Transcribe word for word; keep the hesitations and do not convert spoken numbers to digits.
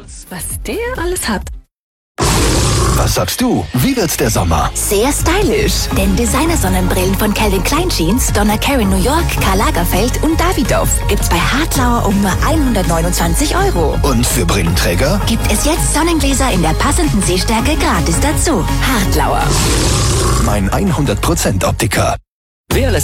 Was der alles hat. Was sagst du? Wie wird's der Sommer? Sehr stylisch, denn Designer-Sonnenbrillen von Calvin Klein Jeans, Donna Karan New York, Karl Lagerfeld und Davidoff gibt's bei Hartlauer um nur hundertneunundzwanzig Euro. Und für Brillenträger? Gibt es jetzt Sonnengläser in der passenden Sehstärke gratis dazu. Hartlauer. Mein hundert Prozent Optiker. Wer lässt